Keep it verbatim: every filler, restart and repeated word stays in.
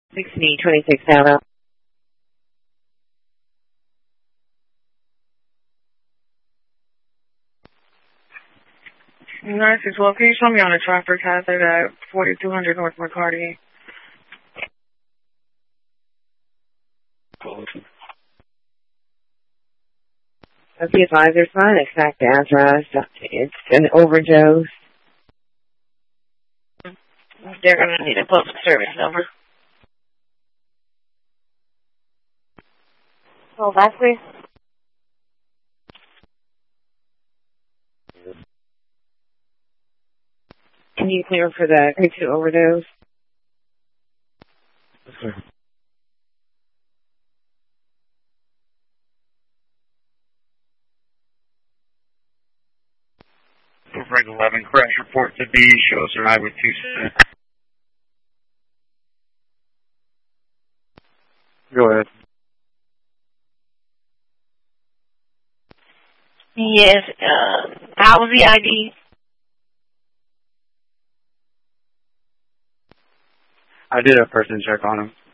sixty twenty-six Alabama. nine six one, can you show me on a traffic hazard at forty-two hundred North McCarty? Okay, advisor, it's not an exact address. It's an overdose. They're going to need a public service number. Hold back, please. Can you clear for the grade two overdose? Okay. Break eleven, crash report to B, show us arrive with two cents. Go ahead. Yes, uh, how was the I D? I did a person check on him.